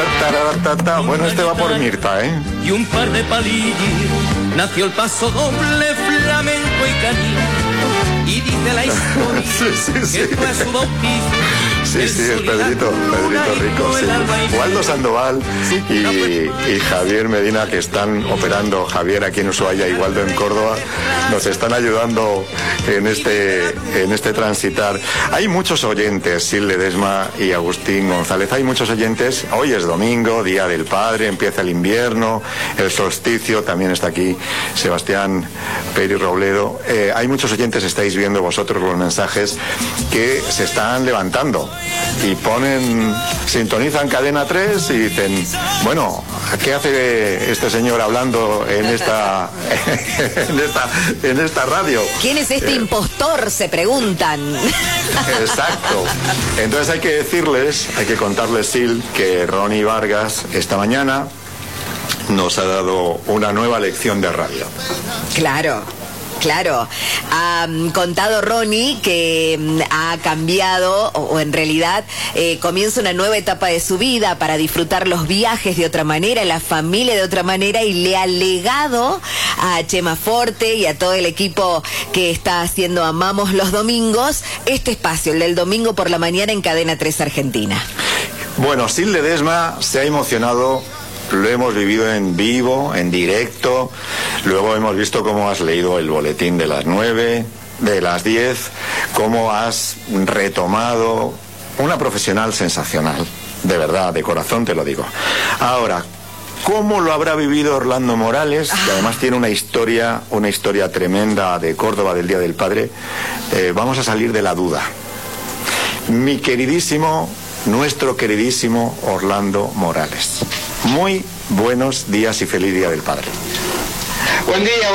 Bueno, este va por Mirta, ¿eh? Y un par de palillos, nació el paso doble, flamenco y canino. Y dice la historia que fue su bautizo. Sí, es Pedrito Rico, sí. Waldo Sandoval y Javier Medina, que están operando, Javier aquí en Ushuaia y Waldo en Córdoba, nos están ayudando en este transitar. Hay muchos oyentes, Sil Ledesma y Agustín González, hay muchos oyentes. Hoy es domingo, Día del Padre, empieza el invierno, el solsticio, también está aquí Sebastián Peri Robledo. Hay muchos oyentes, estáis viendo vosotros los mensajes, que se están levantando y sintonizan Cadena 3 y dicen, bueno, ¿qué hace este señor hablando en esta radio? ¿Quién es este impostor? Se preguntan. Exacto. Entonces hay que contarles, Sil, que Ronnie Vargas esta mañana nos ha dado una nueva lección de radio. Claro, ha contado Ronnie que ha cambiado, o en realidad comienza una nueva etapa de su vida para disfrutar los viajes de otra manera, la familia de otra manera, y le ha legado a Chema Forte y a todo el equipo que está haciendo Amamos los Domingos este espacio, el del domingo por la mañana en Cadena 3 Argentina. Bueno, Sil Ledesma se ha emocionado. Lo hemos vivido en vivo, en directo. Luego hemos visto cómo has leído el boletín de las 9, de las 10, cómo has retomado una profesional sensacional. De verdad, de corazón te lo digo. Ahora, ¿cómo lo habrá vivido Orlando Morales? Que además tiene una historia tremenda de Córdoba del Día del Padre. Vamos a salir de la duda. Nuestro queridísimo Orlando Morales. Muy buenos días y feliz Día del Padre. Buen día,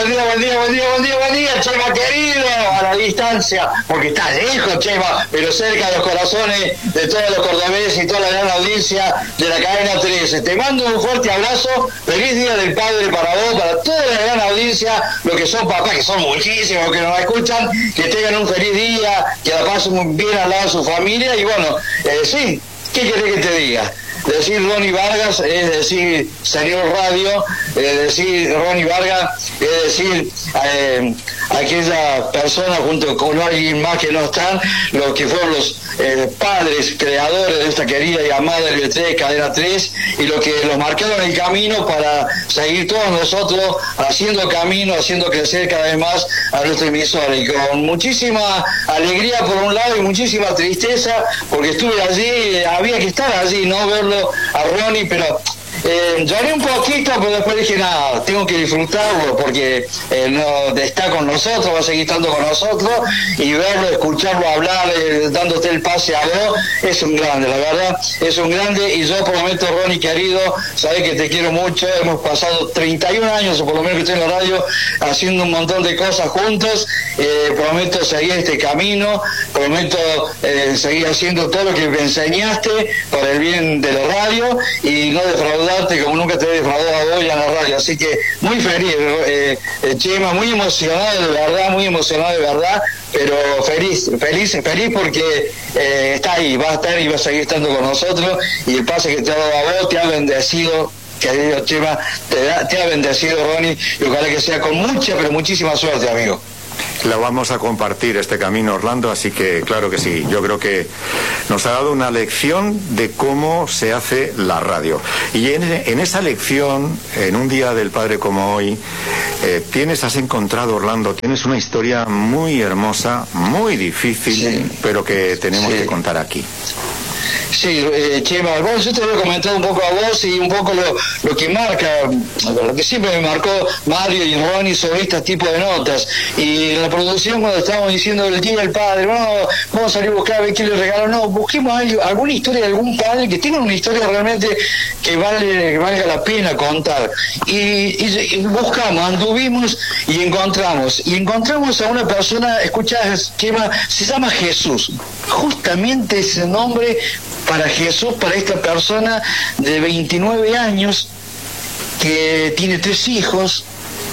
Chema querido, a la distancia, porque está lejos, Chema, pero cerca de los corazones de todos los cordobeses y toda la gran audiencia de la cadena 13. Te mando un fuerte abrazo, feliz Día del Padre para vos, para toda la gran audiencia, los que son papás, que son muchísimos, que nos escuchan, que tengan un feliz día, que la pasen muy bien al lado de su familia, y bueno, sí, ¿qué querés que te diga? Decir Ronnie Vargas es decir señor radio, decir Ronnie Vargas es decir aquella persona junto con alguien más que no están, los que fueron los padres creadores de esta querida y amada LB3, Cadena 3, y los que los marcaron el camino para seguir todos nosotros haciendo camino, haciendo crecer cada vez más a nuestra emisora, y con muchísima alegría por un lado y muchísima tristeza porque estuve allí, había que estar allí, no verlo a Ronnie, pero lloré un poquito, pero después dije, nada, tengo que disfrutarlo porque no está con nosotros, va a seguir estando con nosotros, y verlo, escucharlo hablar, dándote el pase a vos, es un grande, la verdad, es un grande. Y yo prometo, Ronnie querido, sabés que te quiero mucho, hemos pasado 31 años, o por lo menos que estoy en la radio, haciendo un montón de cosas juntos. Prometo seguir este camino, prometo seguir haciendo todo lo que me enseñaste por el bien de la radio y no defraudarte como nunca te he defraudado a vos y a la radio. Así que muy feliz, Chema, muy emocionado de verdad, pero feliz porque está ahí, va a estar y va a seguir estando con nosotros, y el pase que te ha dado a vos te ha bendecido, querido Chema, te ha bendecido, Ronnie, y ojalá que sea con mucha, pero muchísima suerte, amigo. La vamos a compartir este camino, Orlando, así que claro que sí. Yo creo que nos ha dado una lección de cómo se hace la radio. Y en esa lección, en un Día del Padre como hoy, has encontrado, Orlando, tienes una historia muy hermosa, muy difícil, sí, pero que tenemos que contar aquí. Sí, Chema, bueno, yo te voy a comentar un poco a vos y un poco lo que marca, lo que siempre me marcó Mario y Ronnie sobre este tipo de notas. Y en la producción, cuando estábamos diciendo el Día del Padre, vamos a salir a buscar a ver qué le regaló, busquemos alguna historia de algún padre que tenga una historia realmente que valga la pena contar. Y buscamos, anduvimos y encontramos a una persona, escuchás, Chema, se llama Jesús, justamente ese nombre para Jesús, para esta persona de 29 años que tiene 3 hijos.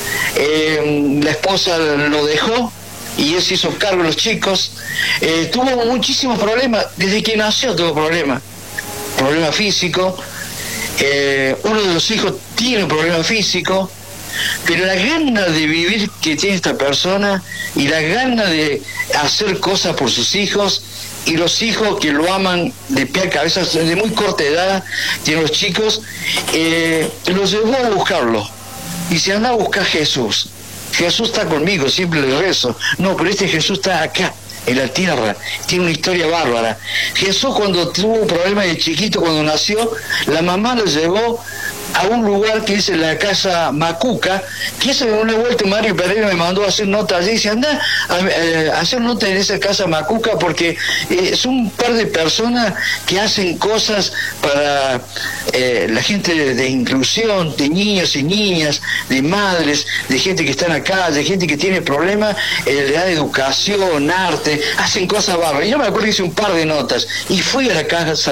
La esposa lo dejó y él se hizo cargo de los chicos. Tuvo muchísimos problemas, desde que nació tuvo problemas físicos, uno de los hijos tiene un problema físico, pero la gana de vivir que tiene esta persona y la gana de hacer cosas por sus hijos, y los hijos que lo aman de pie a cabeza desde muy corta edad, tienen los chicos, los llevó a buscarlo. Y se anda a buscar a Jesús. Jesús está conmigo, siempre le rezo. No, pero este Jesús está acá, en la tierra, tiene una historia bárbara. Jesús, cuando tuvo problemas de chiquito, cuando nació, la mamá lo llevó a un lugar que es la casa Macuca, que es una vuelta Mario Pereira me mandó a hacer nota allí, y dice, anda a hacer nota en esa casa Macuca, porque son un par de personas que hacen cosas para la gente de inclusión, de niños y niñas, de madres, de gente que está en la calle, de gente que tiene problemas, le da educación, arte, hacen cosas bárbaras. Y yo me acuerdo que hice un par de notas, y fui a la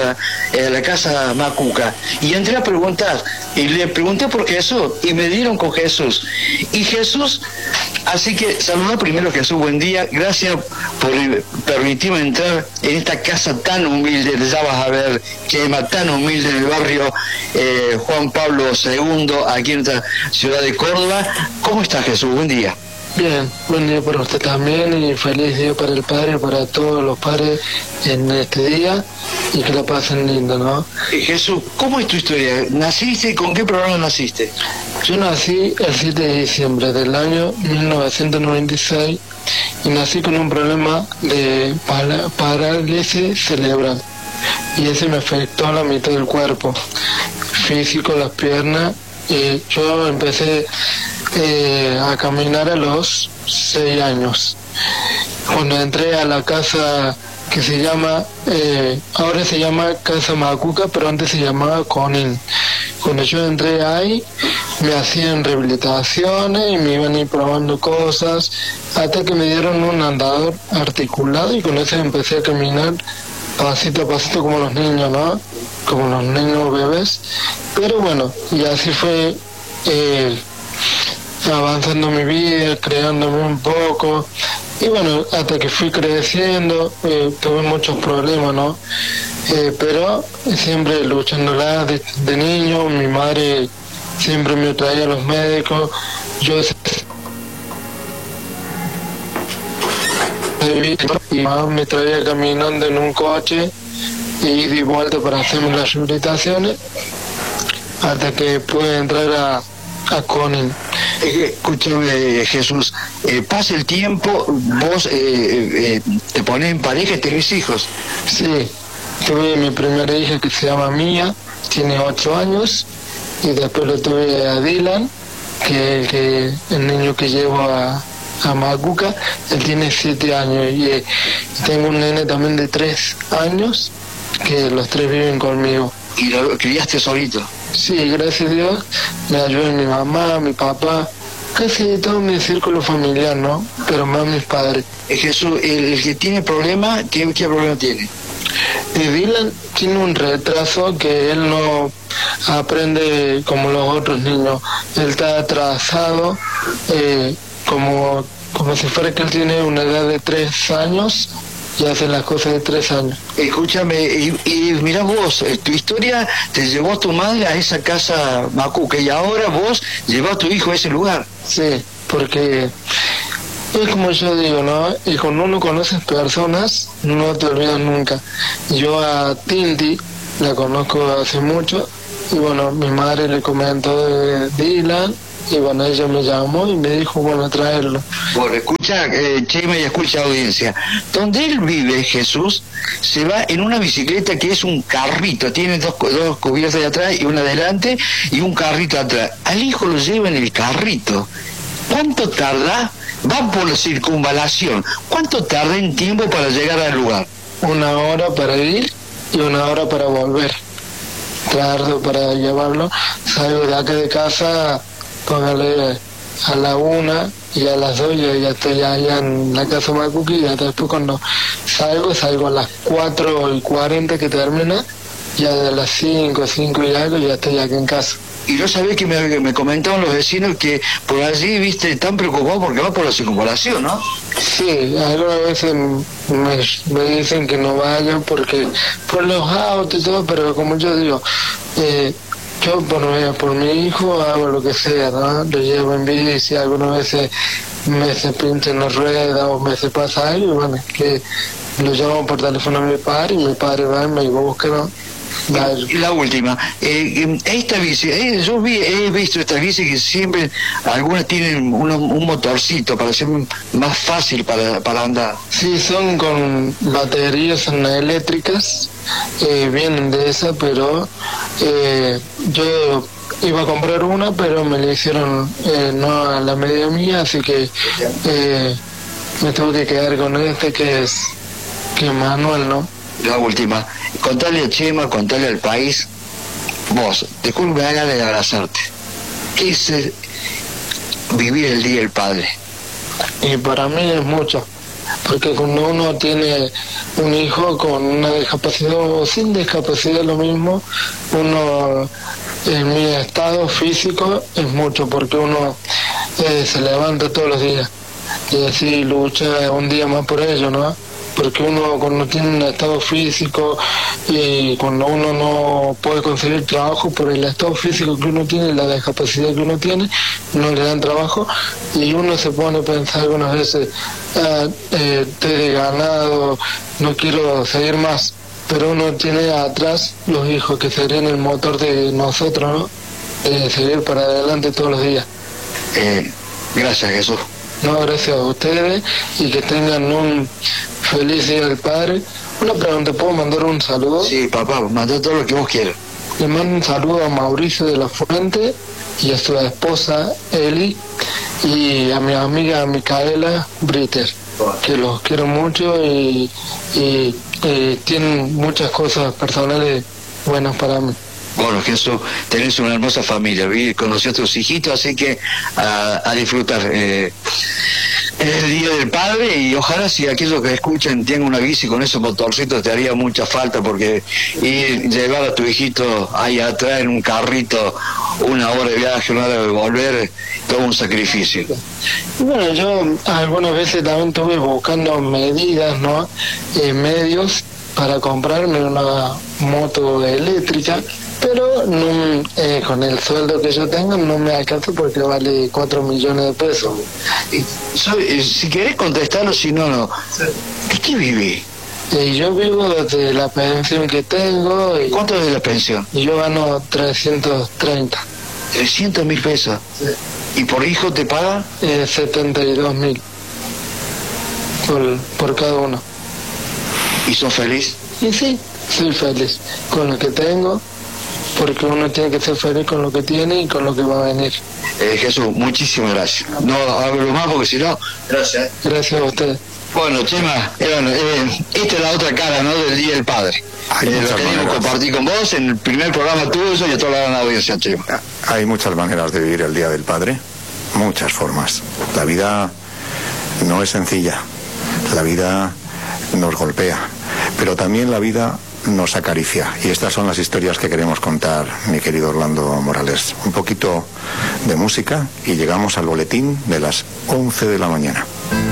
casa Macuca, y entré a preguntar, y le pregunté por Jesús, y me dieron con Jesús. Y Jesús, así que saludó primero Jesús, buen día, gracias por permitirme entrar en esta casa tan humilde, ya vas a ver, Chema, tan humilde en el barrio Juan Pablo II, aquí en esta ciudad de Córdoba. ¿Cómo está Jesús? Buen día. Bien, buen día para usted también y feliz día para el padre, para todos los padres en este día y que la pasen lindo, ¿no? Jesús, ¿cómo es tu historia? ¿Naciste? ¿Con qué programa naciste? Yo nací el 7 de diciembre del año 1996 y nací con un problema de parálisis cerebral y ese me afectó a la mitad del cuerpo, físico, las piernas, y yo empecé a caminar a los 6 años. Cuando entré a la casa que se llama, ahora se llama Casa Macuca, pero antes se llamaba Conin. Cuando yo entré ahí, me hacían rehabilitaciones y me iban a ir probando cosas, hasta que me dieron un andador articulado y con eso empecé a caminar pasito a pasito como los niños, ¿no? Como los niños bebés. Pero bueno, y así fue avanzando mi vida, creándome un poco, y bueno, hasta que fui creciendo, tuve muchos problemas, ¿no? Pero siempre luchándola de niño, mi madre siempre me traía a los médicos, yo y mamá me traía caminando en un coche y di vuelta para hacerme las rehabilitaciones, hasta que pude entrar a Conin. Escúchame, Jesús, pasa el tiempo, vos te pones en pareja y tenés hijos. Sí, tuve mi primera hija que se llama Mía, tiene 8 años, y después lo tuve a Dylan, que el niño que llevo a Macuca, él tiene 7 años, y tengo un nene también de 3 años, que los 3 viven conmigo. ¿Y lo criaste solito? Sí, gracias a Dios, me ayudan mi mamá, mi papá, casi todo mi círculo familiar, ¿no? Pero más mis padres. Jesús, el que tiene problemas, ¿qué problema tiene? Dylan tiene un retraso que él no aprende como los otros niños. Él está atrasado, como si fuera que él tiene una edad de 3 años y hace las cosas de 3 años. Escúchame, y mirá vos, tu historia te llevó a tu madre a esa casa Macuca y ahora vos llevás a tu hijo a ese lugar. Sí, porque es como yo digo, ¿no? Y cuando uno conoce personas, no te olvidas nunca. Yo a Tinti la conozco hace mucho, y bueno, mi madre le comentó de Dylan, y bueno, ella me llamó y me dijo, bueno, traerlo. Bueno, escucha, Chema, y escucha, audiencia. Donde él vive, Jesús, se va en una bicicleta que es un carrito, tiene dos cubiertas de atrás y una adelante y un carrito atrás. Al hijo lo lleva en el carrito. ¿Cuánto tarda? Va por la circunvalación. ¿Cuánto tarda en tiempo para llegar al lugar? 1 hora para ir y 1 hora para volver. Tardo para llevarlo. Salgo de acá de casa, póngale a la 1 y a las 2 yo ya estoy allá en la casa Macuca, y después cuando salgo a las 4:40 que termina, ya de las 5 y algo ya estoy aquí en casa. Y no sabés que me comentaban los vecinos que por allí, viste, están preocupados porque va por la circunvalación, ¿no? Sí, algunas veces me dicen que no vayan porque por los autos y todo, pero como yo digo, Yo por mi hijo hago lo que sea, ¿no? Lo llevo en bici, algunas veces me se pincha en la rueda o me se pasa algo, y bueno, que lo llamo por teléfono a mi padre y mi padre va y me busca, ¿no? Y la última, esta bici, he visto estas bicis que siempre, algunas tienen un motorcito para ser más fácil para andar. Sí, son con baterías, son eléctricas, vienen de esa, pero yo iba a comprar una, pero me la hicieron no a la medida mía, así que me tengo que quedar con este que es manual, ¿no? La última, contale a Chema, contale al país, vos, disculpe, hágale de abrazarte. ¿Qué es vivir el Día del Padre? Y para mí es mucho, porque cuando uno tiene un hijo con una discapacidad o sin discapacidad, lo mismo, uno en mi estado físico es mucho, porque uno se levanta todos los días y así lucha un día más por ello, ¿no? Porque uno cuando tiene un estado físico y cuando uno no puede conseguir trabajo por el estado físico que uno tiene, la discapacidad que uno tiene, no le dan trabajo y uno se pone a pensar algunas veces, estoy de ganado, no quiero seguir más, pero uno tiene atrás los hijos que serían el motor de nosotros, ¿no? De seguir para adelante todos los días. Gracias, Jesús. No, gracias a ustedes y que tengan un feliz Día del Padre. Una pregunta, ¿puedo mandar un saludo? Sí, papá, manda todo lo que vos quieras. Le mando un saludo a Mauricio de la Fuente y a su esposa Eli y a mi amiga Micaela Britter, que los quiero mucho y tienen muchas cosas personales buenas para mí. Bueno, Jesús, tenés una hermosa familia, conocí a tus hijitos, así que a disfrutar. Es el Día del Padre y ojalá si aquellos que escuchan tengan una bici con esos motorcitos te haría mucha falta, porque ir llevar a tu hijito ahí atrás en un carrito, 1 hora de viaje, 1 hora de volver, todo un sacrificio. Bueno, yo algunas veces también estuve buscando medidas, ¿no? Medios para comprarme una moto eléctrica, pero no, con el sueldo que yo tengo no me alcanza porque vale 4 millones de pesos. Si querés contestarlo, si no, no. ¿De qué viví? Yo vivo de la pensión que tengo. ¿Cuánto es de la pensión? Yo gano 330. 300.000 pesos. Sí. ¿Y por hijo te paga? 72.000 por cada uno. ¿Y sos feliz? Y sí, soy feliz con lo que tengo, porque uno tiene que ser feliz con lo que tiene y con lo que va a venir. Jesús, muchísimas gracias. No hablo más porque si no... Gracias. Gracias a usted. Bueno, Chema, esta es la otra cara, ¿no?, del Día del Padre. Lo queríamos compartir con vos en el primer programa tuyo y a toda la gran audiencia, Chema. Hay muchas maneras de vivir el Día del Padre, muchas formas. La vida no es sencilla, la vida nos golpea, pero también la vida nos acaricia, y estas son las historias que queremos contar, mi querido Orlando Morales. Un poquito de música y llegamos al boletín de las 11 de la mañana.